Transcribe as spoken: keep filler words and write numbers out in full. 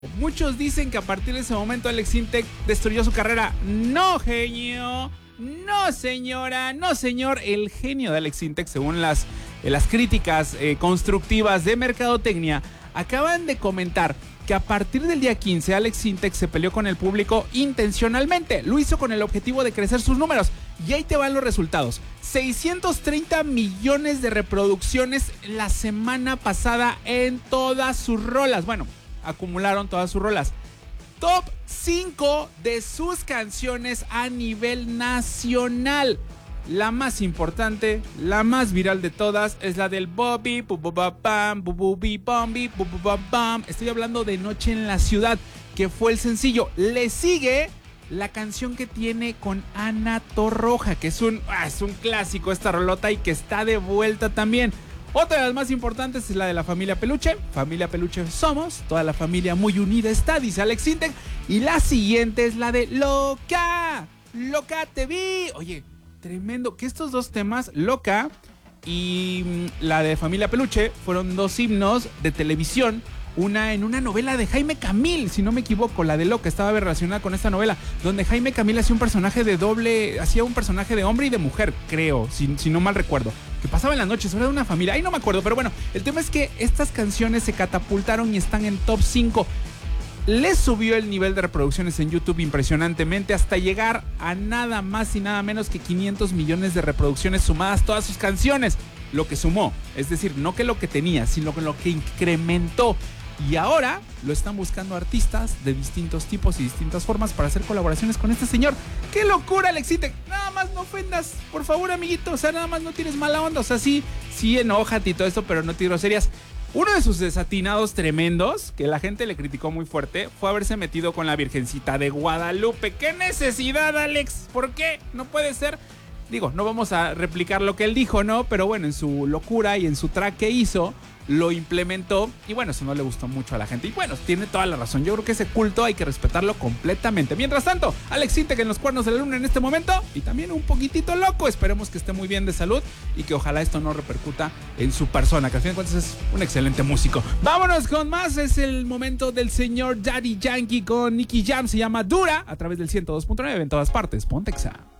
Muchos dicen que a partir de ese momento Alex Intec destruyó su carrera. No, genio. No, señora. No, señor. El genio de Alex Intec, según las, eh, las críticas eh, constructivas de Mercadotecnia, acaban de comentar que a partir del día quince Alex Intec se peleó con el público intencionalmente. Lo hizo con el objetivo de crecer sus números. Y ahí te van los resultados. seiscientos treinta millones de reproducciones la semana pasada en todas sus rolas. Bueno, acumularon todas sus rolas. Top cinco de sus canciones a nivel nacional. La más importante, la más viral de todas, es la del Bobby, Bububabam, Bububi Bombi, Bububabam. Estoy hablando de Noche en la Ciudad, que fue el sencillo. Le sigue la canción que tiene con Ana Torroja, que es un, ah, es un clásico esta rolota y que está de vuelta también. Otra de las más importantes es la de la familia Peluche. Familia Peluche somos, toda la familia muy unida está, dice Alex Intec. Y la siguiente es la de Loca, Loca te vi. Oye, tremendo que estos dos temas, Loca y la de Familia Peluche, fueron dos himnos de televisión. Una en una novela de Jaime Camil, si no me equivoco, la de Loca estaba relacionada con esta novela, donde Jaime Camil hacía un personaje de doble, hacía un personaje de hombre y de mujer, creo, si, si no mal recuerdo, que pasaba en las noches, era de una familia, ahí no me acuerdo, pero bueno, el tema es que estas canciones se catapultaron y están en top cinco. Les subió el nivel de reproducciones en YouTube impresionantemente hasta llegar a nada más y nada menos que quinientos millones de reproducciones sumadas todas sus canciones, lo que sumó, es decir, no que lo que tenía, sino que lo que incrementó. Y ahora lo están buscando artistas de distintos tipos y distintas formas para hacer colaboraciones con este señor. ¡Qué locura, Alex Intec! Nada más no ofendas, por favor, amiguito. O sea, nada más no tienes mala onda. O sea, sí, sí, enójate y todo esto, pero no tires groserías. Uno de sus desatinados tremendos, que la gente le criticó muy fuerte, fue haberse metido con la Virgencita de Guadalupe. ¡Qué necesidad, Alex! ¿Por qué? No puede ser. Digo, no vamos a replicar lo que él dijo, ¿no? Pero bueno, en su locura y en su track que hizo, lo implementó y bueno, eso no le gustó mucho a la gente. Y bueno, tiene toda la razón. Yo creo que ese culto hay que respetarlo completamente. Mientras tanto, Alex Intec en los cuernos de la luna en este momento y también un poquitito loco. Esperemos que esté muy bien de salud y que ojalá esto no repercuta en su persona, que al fin de cuentas es un excelente músico. Vámonos con más. Es el momento del señor Daddy Yankee con Nicky Jam. Se llama Dura a través del ciento dos punto nueve en todas partes. Ponte Exa.